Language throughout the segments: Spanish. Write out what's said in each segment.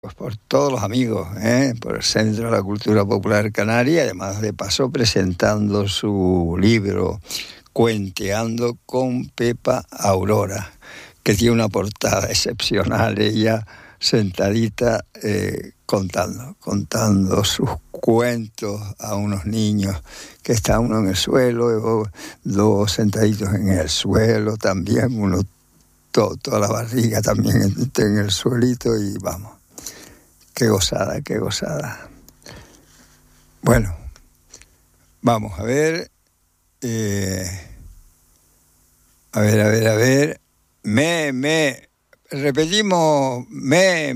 Pues por todos los amigos, por el Centro de la Cultura Popular Canaria, además de paso presentando su libro Cuenteando con Pepa Aurora, que tiene una portada excepcional, ella sentadita contando sus cuentos a unos niños, que está uno en el suelo, dos sentaditos en el suelo también, uno toda la barriga también en el suelito y vamos. Qué gozada, qué gozada. Bueno, vamos a ver. A ver. Repetimos. Me.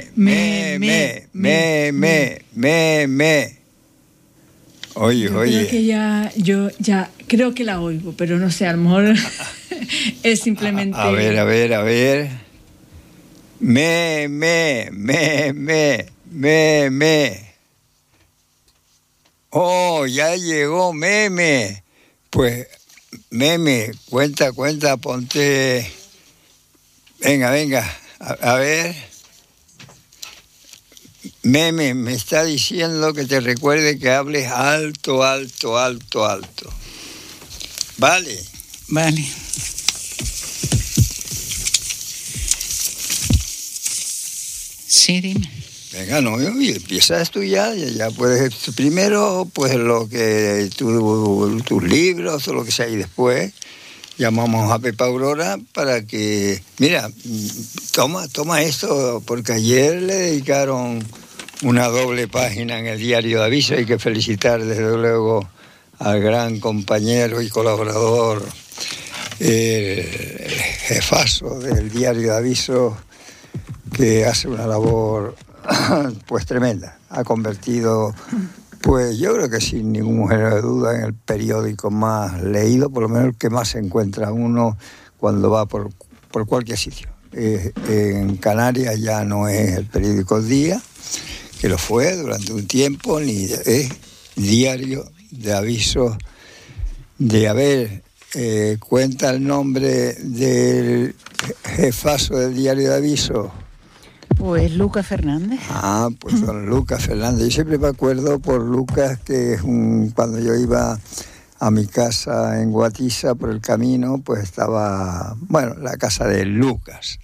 Oye. Creo que yo creo que la oigo, pero no sé, a lo mejor es simplemente... A ver. Me. Oh, ya llegó Meme. Pues, Meme, cuenta, ponte... Venga, a ver. Meme, me está diciendo que te recuerde que hables alto. ¿Vale? Vale. Sí, dime. Venga, no, y empiezas tú ya puedes, primero, pues lo que tus libros o lo que sea, y después llamamos a Pepa Aurora para que, mira, toma esto, porque ayer le dedicaron una doble página en el Diario de Aviso. Hay que felicitar desde luego al gran compañero y colaborador, el jefazo del Diario de Aviso, que hace una labor pues tremenda. Ha convertido, pues yo creo que sin ningún género de duda, en el periódico más leído, por lo menos el que más se encuentra uno cuando va por cualquier sitio. En Canarias ya no es el periódico El Día, que lo fue durante un tiempo, ni es Diario de Aviso de haber... cuenta el nombre del jefazo del Diario de Aviso. Pues Lucas Fernández. Pues don Lucas Fernández. Yo siempre me acuerdo por Lucas, que es cuando yo iba a mi casa en Guatiza, por el camino, pues estaba, la casa de Lucas,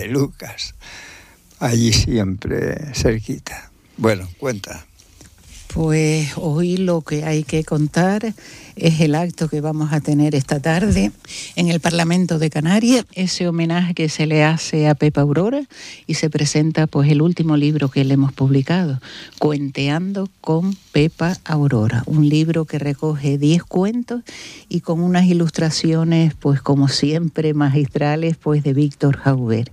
allí siempre cerquita. Bueno, cuenta. Pues hoy lo que hay que contar es el acto que vamos a tener esta tarde en el Parlamento de Canarias, ese homenaje que se le hace a Pepa Aurora, y se presenta pues el último libro que le hemos publicado, Cuenteando con Pepa Aurora, un libro que recoge 10 cuentos y con unas ilustraciones pues como siempre magistrales pues de Víctor Jauber.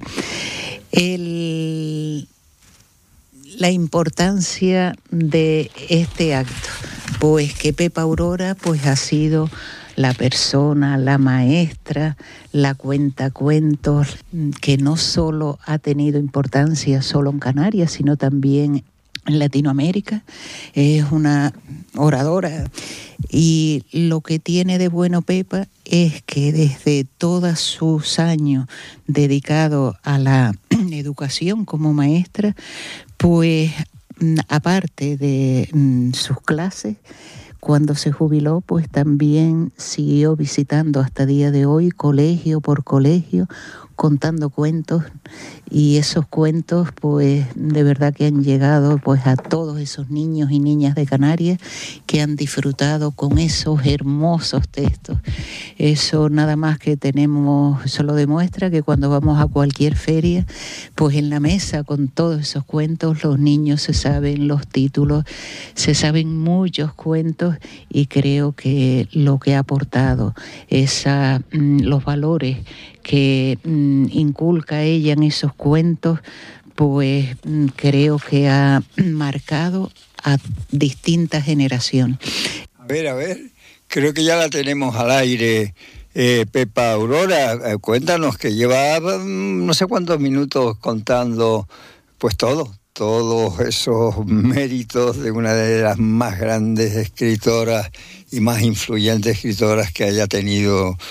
La importancia de este acto, pues que Pepa Aurora pues ha sido la persona, la maestra, la cuentacuentos, que no solo ha tenido importancia solo en Canarias, sino también en Latinoamérica. Es una oradora, y lo que tiene de bueno Pepa es que desde todos sus años dedicados a la educación como maestra, pues aparte de sus clases, cuando se jubiló, pues también siguió visitando hasta día de hoy, colegio por colegio, contando cuentos, y esos cuentos pues de verdad que han llegado pues a todos esos niños y niñas de Canarias que han disfrutado con esos hermosos textos. Eso nada más que tenemos, eso lo demuestra que cuando vamos a cualquier feria, pues en la mesa con todos esos cuentos los niños se saben los títulos, se saben muchos cuentos, y creo que lo que ha aportado los valores que inculca ella en esos cuentos, pues creo que ha marcado a distintas generaciones. A ver, creo que ya la tenemos al aire. Pepa Aurora, cuéntanos, que lleva no sé cuántos minutos contando pues todos esos méritos de una de las más grandes escritoras y más influyentes escritoras que haya tenido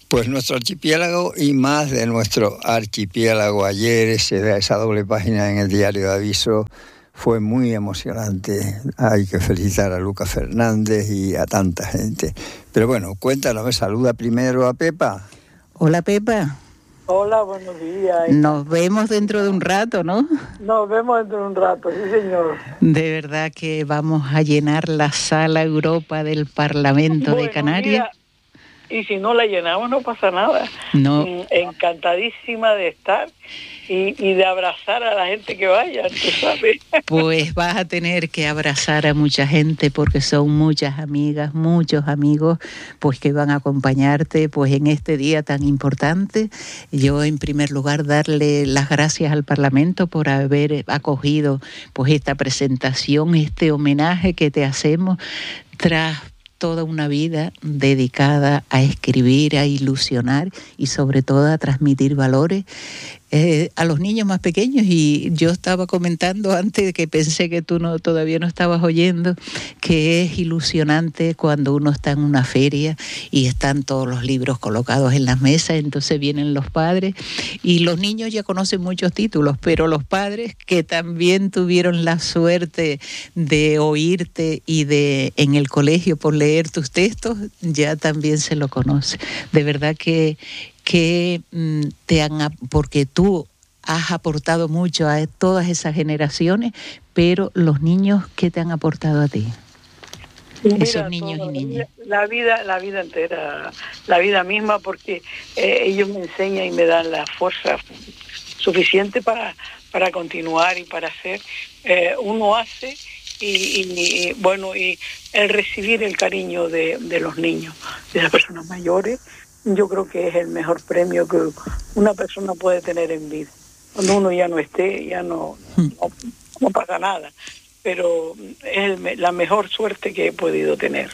Pues nuestro archipiélago y más de nuestro archipiélago. Ayer esa doble página en el diario de Aviso fue muy emocionante. Hay que felicitar a Lucas Fernández y a tanta gente. Pero bueno, cuéntanos, me saluda primero a Pepa. Hola, Pepa. Hola, buenos días. Nos vemos dentro de un rato, ¿no? Nos vemos dentro de un rato, sí, señor. De verdad que vamos a llenar la sala Europa del Parlamento de Canarias. Mira, y si no la llenamos no pasa nada. No. Encantadísima de estar y de abrazar a la gente que vaya, tú sabes. Pues vas a tener que abrazar a mucha gente porque son muchas amigas, muchos amigos, pues que van a acompañarte pues en este día tan importante. Yo en primer lugar darle las gracias al Parlamento por haber acogido pues esta presentación, este homenaje que te hacemos tras toda una vida dedicada a escribir, a ilusionar y sobre todo a transmitir valores a los niños más pequeños. Y yo estaba comentando antes que pensé que tú todavía no estabas oyendo, que es ilusionante cuando uno está en una feria y están todos los libros colocados en las mesas, entonces vienen los padres y los niños ya conocen muchos títulos, pero los padres que también tuvieron la suerte de oírte y de en el colegio por leer tus textos, ya también se lo conoce. De verdad que porque tú has aportado mucho a todas esas generaciones, pero los niños, ¿qué te han aportado a ti? Mira, esos niños y niñas. La vida entera, la vida misma, porque ellos me enseñan y me dan la fuerza suficiente para continuar y para hacer. Uno hace y el recibir el cariño de los niños, de las personas mayores, yo creo que es el mejor premio que una persona puede tener en vida. Cuando uno ya no esté, ya no pasa nada, pero es la mejor suerte que he podido tener.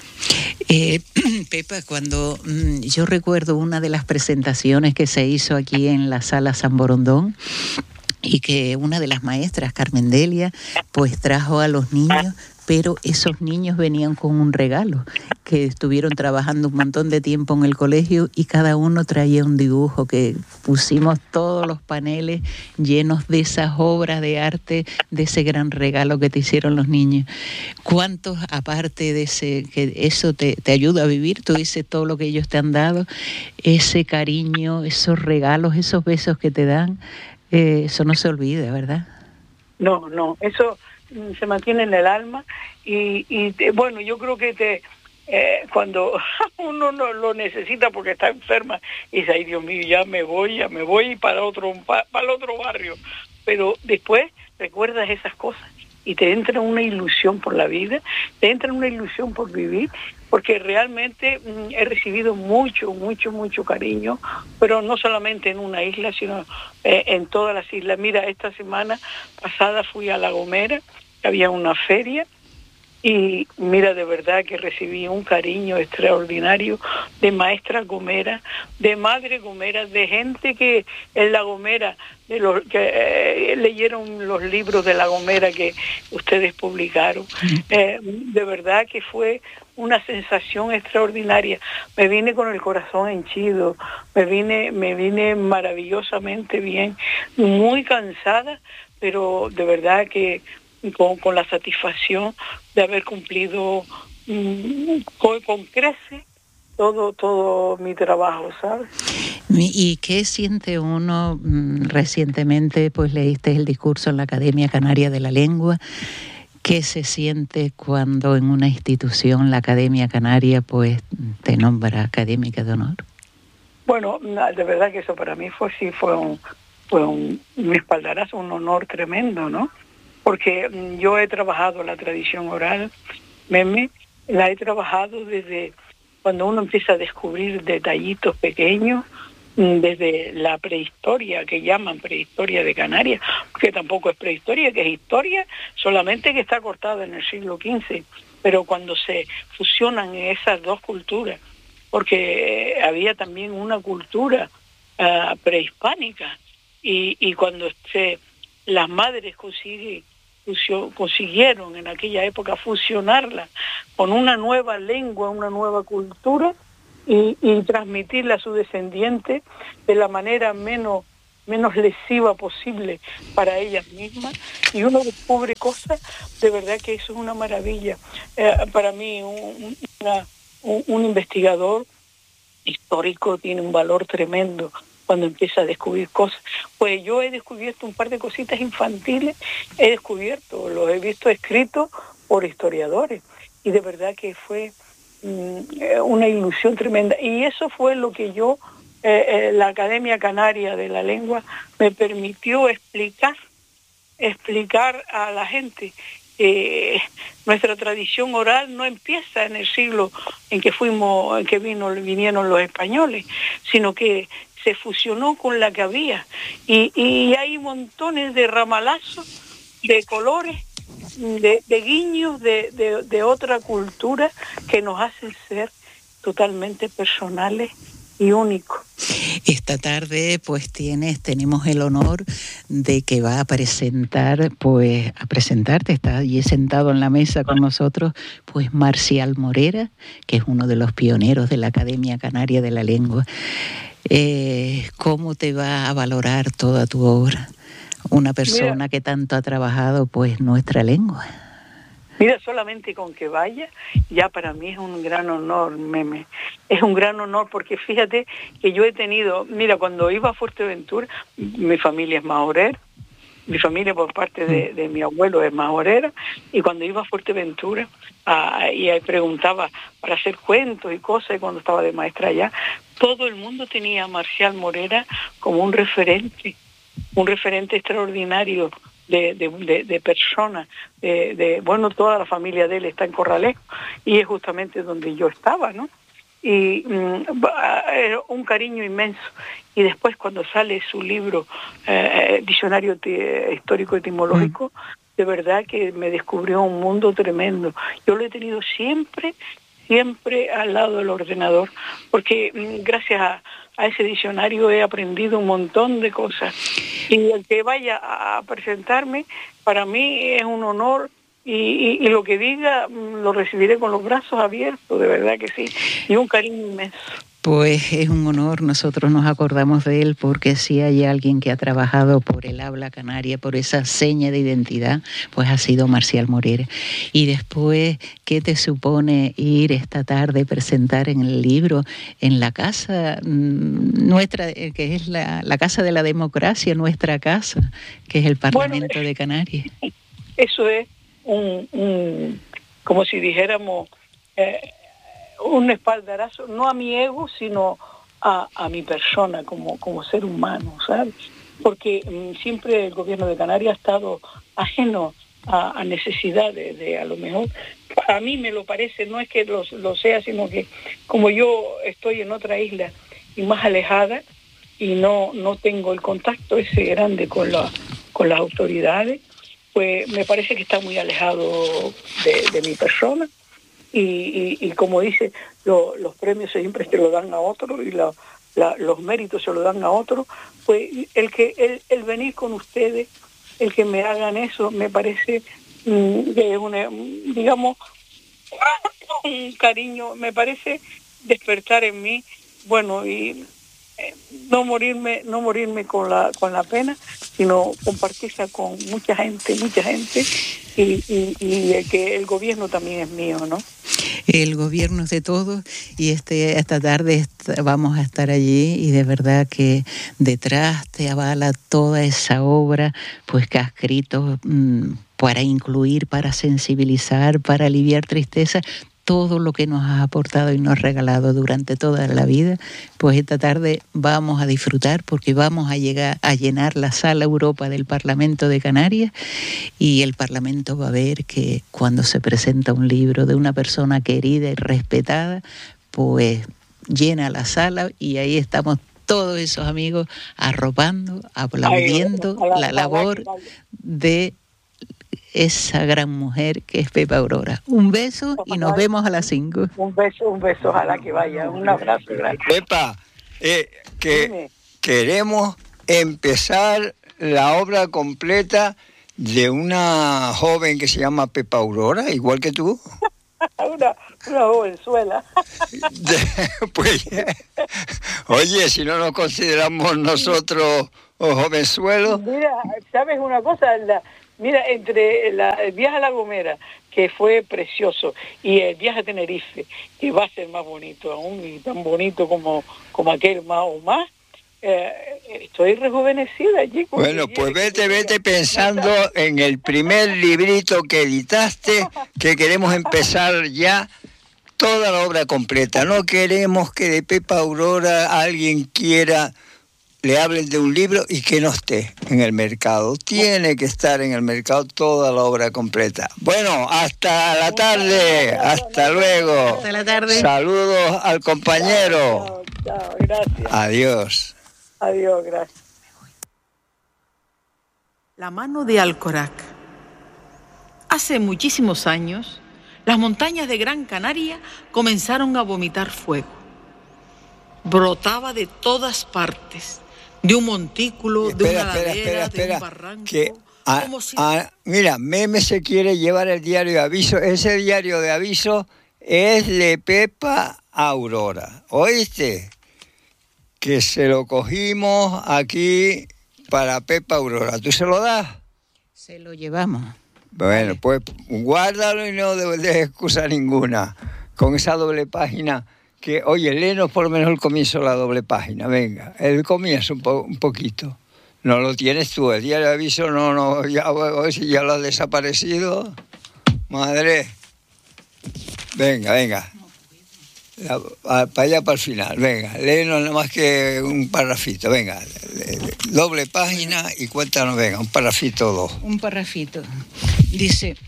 Pepa, cuando yo recuerdo una de las presentaciones que se hizo aquí en la Sala San Borondón, y que una de las maestras, Carmen Delia, pues trajo a los niños, pero esos niños venían con un regalo, que estuvieron trabajando un montón de tiempo en el colegio y cada uno traía un dibujo, que pusimos todos los paneles llenos de esas obras de arte, de ese gran regalo que te hicieron los niños. ¿Cuántos, aparte de que eso te ayuda a vivir, tú dices todo lo que ellos te han dado, ese cariño, esos regalos, esos besos que te dan, eso no se olvida, ¿verdad? No, eso se mantiene en el alma y yo creo que cuando uno no lo necesita porque está enferma y dice, ay Dios mío, ya me voy para el otro barrio, pero después recuerdas esas cosas y te entra una ilusión por la vida, te entra una ilusión por vivir, porque realmente he recibido mucho cariño, pero no solamente en una isla, sino en todas las islas. Mira, esta semana pasada fui a La Gomera, había una feria, y mira, de verdad que recibí un cariño extraordinario de maestras gomeras, de madres gomeras, de gente que en La Gomera, de los que leyeron los libros de La Gomera que ustedes publicaron. De verdad que fue una sensación extraordinaria. Me vine con el corazón henchido, me vine maravillosamente bien, muy cansada, pero de verdad que con la satisfacción de haber cumplido con crece todo mi trabajo, ¿sabes? ¿Y qué siente uno? Recientemente pues leíste el discurso en la Academia Canaria de la Lengua. ¿Qué se siente cuando en una institución, la Academia Canaria, pues te nombra académica de honor? Bueno, de verdad que eso para mí fue un espaldarazo, un honor tremendo, ¿no? Porque yo he trabajado la tradición oral, la he trabajado desde cuando uno empieza a descubrir detallitos pequeños, desde la prehistoria, que llaman prehistoria de Canarias, que tampoco es prehistoria, que es historia, solamente que está cortada en el siglo XV, pero cuando se fusionan esas dos culturas, porque había también una cultura prehispánica, y cuando las madres consiguieron en aquella época fusionarla con una nueva lengua, una nueva cultura, y transmitirla a su descendiente de la manera menos lesiva posible para ellas mismas, y uno descubre cosas, de verdad que eso es una maravilla. Para mí un investigador histórico tiene un valor tremendo cuando empieza a descubrir cosas. Pues yo he descubierto un par de cositas infantiles, los he visto escritos por historiadores, y de verdad que fue una ilusión tremenda. Y eso fue lo que la Academia Canaria de la Lengua me permitió explicar a la gente. Nuestra tradición oral no empieza en el siglo en que vinieron los españoles, sino que se fusionó con la que había, y hay montones de ramalazos, de colores, de guiños de otra cultura que nos hacen ser totalmente personales y único. Esta tarde pues tenemos el honor de que va a presentarte, está allí sentado en la mesa con nosotros, pues Marcial Morera, que es uno de los pioneros de la Academia Canaria de la Lengua. ¿Cómo te va a valorar toda tu obra una persona que tanto ha trabajado pues nuestra lengua? Mira, solamente con que vaya, ya para mí es un gran honor, Meme. Es un gran honor porque fíjate que yo he tenido, mira, cuando iba a Fuerteventura, mi familia es majorera, mi familia por parte de mi abuelo es majorera, y cuando iba a Fuerteventura y preguntaba para hacer cuentos y cosas, y cuando estaba de maestra allá, todo el mundo tenía a Marcial Morera como un referente extraordinario de personas, toda la familia de él está en Corralejo, y es justamente donde yo estaba, ¿no? Y un cariño inmenso. Y después cuando sale su libro, Diccionario Histórico Etimológico, de verdad que me descubrió un mundo tremendo. Yo lo he tenido siempre al lado del ordenador, porque gracias a ese diccionario he aprendido un montón de cosas, y el que vaya a presentarme para mí es un honor, y lo que diga lo recibiré con los brazos abiertos, de verdad que sí, y un cariño inmenso. Pues es un honor, nosotros nos acordamos de él porque si hay alguien que ha trabajado por el habla canaria, por esa seña de identidad, pues ha sido Marcial Morera. Y después, ¿qué te supone ir esta tarde a presentar en el libro en la casa nuestra, que es la Casa de la Democracia, nuestra casa, que es el Parlamento de Canarias? Eso es como si dijéramos... un espaldarazo, no a mi ego, sino a mi persona como ser humano, ¿sabes? Porque siempre el gobierno de Canarias ha estado ajeno a necesidades de a lo mejor, a mí me lo parece, no es que lo sea, sino que como yo estoy en otra isla y más alejada, y no tengo el contacto ese grande con las autoridades, pues me parece que está muy alejado de mi persona. Y como dice, los premios siempre se lo dan a otro, y los méritos se lo dan a otro. Pues el venir con ustedes, el que me hagan eso, me parece que es digamos, un cariño, me parece despertar en mí, y no morirme con la pena, sino compartirla con mucha gente, y que el gobierno también es mío, ¿no? El gobierno es de todos, y esta tarde vamos a estar allí, y de verdad que detrás te avala toda esa obra pues que has escrito para incluir, para sensibilizar, para aliviar tristeza, todo lo que nos has aportado y nos has regalado durante toda la vida. Pues esta tarde vamos a disfrutar porque vamos a llegar a llenar la Sala Europa del Parlamento de Canarias, y el Parlamento va a ver que cuando se presenta un libro de una persona querida y respetada, pues llena la sala, y ahí estamos todos esos amigos arropando, aplaudiendo la labor de esa gran mujer que es Pepa Aurora. Un beso y nos vemos a las 5. Un beso, ojalá que vaya. Un abrazo grande. Pepa, queremos empezar la obra completa de una joven que se llama Pepa Aurora, igual que tú. una jovenzuela. Pues, oye, si no nos consideramos nosotros jovenzuelos. Mira, ¿sabes una cosa? Mira, entre el viaje a La Gomera, que fue precioso, y el viaje a Tenerife, que va a ser más bonito aún, y tan bonito como aquel más o más, estoy rejuvenecida allí. Bueno, pues vete pensando en el primer librito que editaste, que queremos empezar ya toda la obra completa. No queremos que de Pepa Aurora alguien quiera, le hablen de un libro y que no esté en el mercado. Tiene que estar en el mercado toda la obra completa. Bueno, hasta la tarde. Hasta luego. Hasta la tarde. Saludos al compañero. Chao, gracias. Adiós. Adiós, gracias. La mano de Alcorac. Hace muchísimos años, las montañas de Gran Canaria comenzaron a vomitar fuego. Brotaba de todas partes, de un montículo, de una ladera, de un barranco. Mira, Meme se quiere llevar el diario de aviso. Ese diario de aviso es de Pepa Aurora. ¿Oíste? Que se lo cogimos aquí para Pepa Aurora. ¿Tú se lo das? Se lo llevamos. Bueno, pues guárdalo y no des excusa ninguna. Con esa doble página que, oye, léenos por lo menos el comienzo de la doble página. Venga, el comienzo un poquito. No lo tienes tú, el diario de aviso no, ya lo has desaparecido. Madre. Venga. Para allá, para el final, venga, léenos nada más que un parrafito, venga, doble página y cuéntanos, venga, un parrafito o dos. Un parrafito. Dice,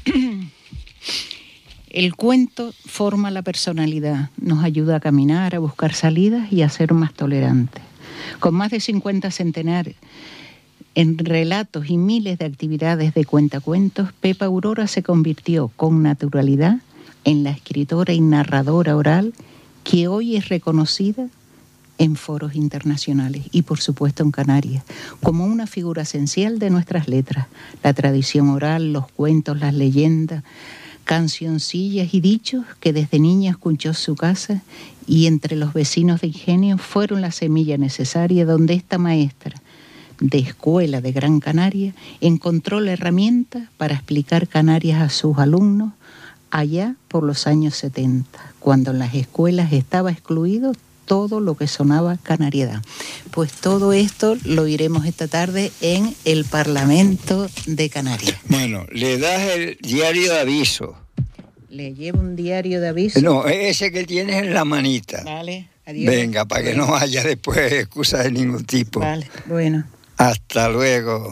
el cuento forma la personalidad, nos ayuda a caminar, a buscar salidas y a ser más tolerantes. Con más de 50 centenares en relatos y miles de actividades de cuentacuentos, Pepa Aurora se convirtió con naturalidad en la escritora y narradora oral que hoy es reconocida en foros internacionales y por supuesto en Canarias, como una figura esencial de nuestras letras, la tradición oral, los cuentos, las leyendas, cancioncillas y dichos que desde niña escuchó su casa y entre los vecinos de Ingenio fueron la semilla necesaria donde esta maestra de escuela de Gran Canaria encontró la herramienta para explicar Canarias a sus alumnos allá por los años 70, cuando en las escuelas estaba excluido todo lo que sonaba canariedad. Pues todo esto lo iremos esta tarde en el Parlamento de Canarias. Bueno, le das el diario de aviso. ¿Le llevo un diario de aviso? No, ese que tienes en la manita. Vale, adiós. Venga, para que no haya después excusas de ningún tipo. Vale, bueno. Hasta luego.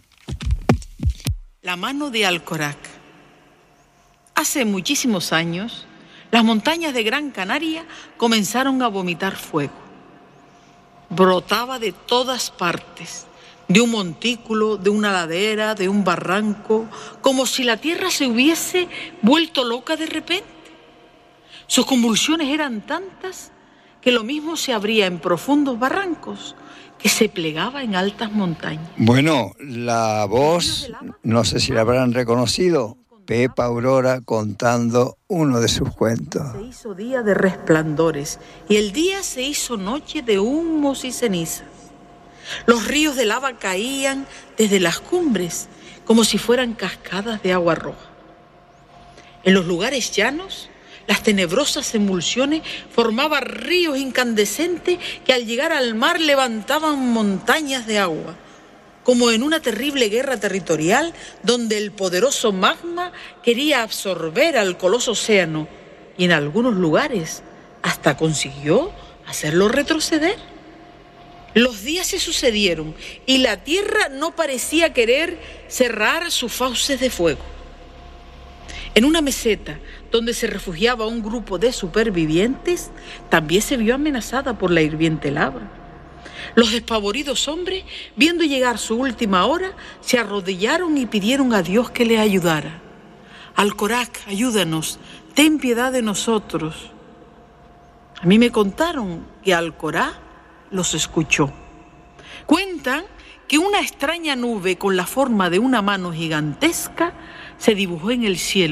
La mano de Alcorac. Hace muchísimos años, las montañas de Gran Canaria comenzaron a vomitar fuego. Brotaba de todas partes, de un montículo, de una ladera, de un barranco, como si la tierra se hubiese vuelto loca de repente. Sus convulsiones eran tantas que lo mismo se abría en profundos barrancos que se plegaba en altas montañas. Bueno, la voz, no sé si la habrán reconocido, Pepa Aurora contando uno de sus cuentos. Se hizo día de resplandores y el día se hizo noche de humos y cenizas. Los ríos de lava caían desde las cumbres como si fueran cascadas de agua roja. En los lugares llanos, las tenebrosas emulsiones formaban ríos incandescentes que al llegar al mar levantaban montañas de agua, como en una terrible guerra territorial donde el poderoso magma quería absorber al coloso océano y en algunos lugares hasta consiguió hacerlo retroceder. Los días se sucedieron y la tierra no parecía querer cerrar sus fauces de fuego. En una meseta donde se refugiaba un grupo de supervivientes, también se vio amenazada por la hirviente lava. Los despavoridos hombres, viendo llegar su última hora, se arrodillaron y pidieron a Dios que les ayudara. Alcorac, ayúdanos, ten piedad de nosotros. A mí me contaron que Alcorac los escuchó. Cuentan que una extraña nube con la forma de una mano gigantesca se dibujó en el cielo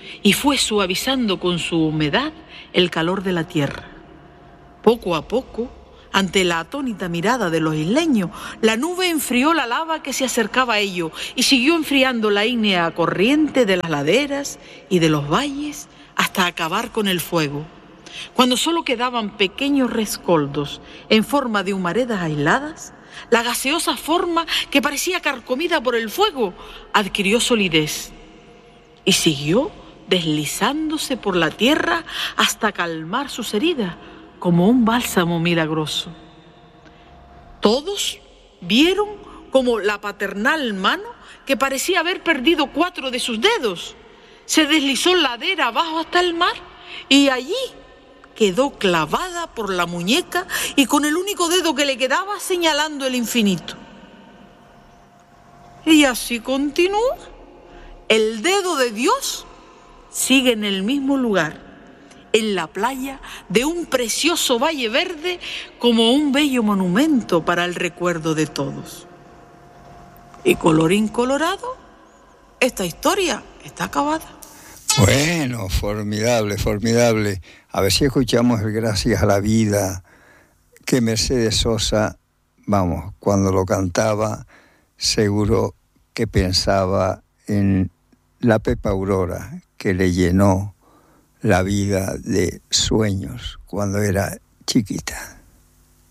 y fue suavizando con su humedad el calor de la tierra. Poco a poco, ante la atónita mirada de los isleños, la nube enfrió la lava que se acercaba a ellos y siguió enfriando la ígnea corriente de las laderas y de los valles hasta acabar con el fuego. Cuando solo quedaban pequeños rescoldos en forma de humaredas aisladas, la gaseosa forma que parecía carcomida por el fuego adquirió solidez y siguió deslizándose por la tierra hasta calmar sus heridas como un bálsamo milagroso. Todos vieron como la paternal mano, que parecía haber perdido 4 de sus dedos, se deslizó ladera abajo hasta el mar y allí quedó clavada por la muñeca y con el único dedo que le quedaba señalando el infinito. Y así continúa. El dedo de Dios sigue en el mismo lugar, en la playa de un precioso valle verde, como un bello monumento para el recuerdo de todos. Y colorín colorado, esta historia está acabada. Bueno, formidable, formidable. A ver si escuchamos el Gracias a la Vida, que Mercedes Sosa, vamos, cuando lo cantaba, seguro que pensaba en la Pepa Aurora, que le llenó la vida de sueños cuando era chiquita.